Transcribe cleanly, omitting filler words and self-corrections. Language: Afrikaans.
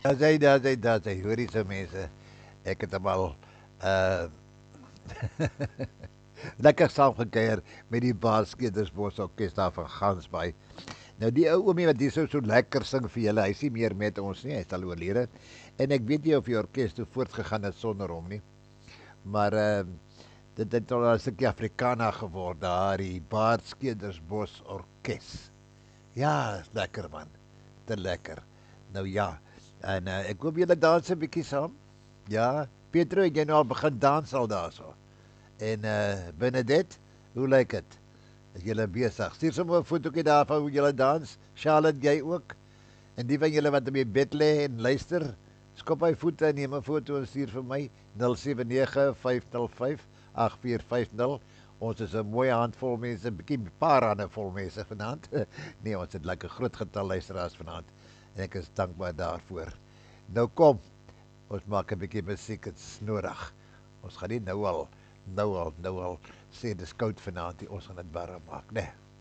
Daar sy, hoor jy so mense. Ek het hom al uh lekker saam gekuier met die Baarsketersbos orkes daar van Gansbaai. Nou die ou oomie wat hier so lekker sing vir julle, hy's nie meer met ons nie, hy's al oorlede. En ek weet nie of die orkes toe voortgegaan het sonder hom nie. Maar dit het al 'n stukkie Afrikaner geword daar, die Baarsketersbos orkes. Ja, is lekker man. Te lekker. Nou ja, en ek hoop julle dans 'n bietjie saam. Ja, Pietro, het jy nou al begin dans al daarso? En Benedette, hoe lyk dit? Is julle besig? Stuur sommer 'n fotootjie daarvan hoe julle dans. Charlotte, jy ook? En die van julle wat op die bed lê en luister, skop hy voete en neem 'n foto en stuur vir my 0795058450. Ons is 'n mooi handvol mense, 'n bietjie paar hande vol mense vanaand. Nee, ons het lekker groot getal luisteraars vanaand en ek is dankbaar daarvoor. Nou kom, ons maak 'n bietjie musiek, dit is nodig. Ons gaan nie nou al sê dis koud vanaand nie. Ons gaan dit warm maak, né? Nee.